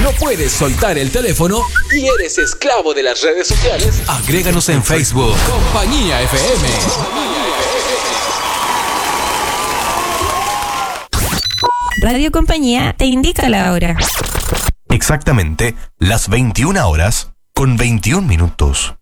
no puedes soltar el teléfono y eres esclavo de las redes sociales, agréganos en Facebook. Compañía FM. Radio Compañía te indica la hora. Exactamente las 21 horas con 21 minutos.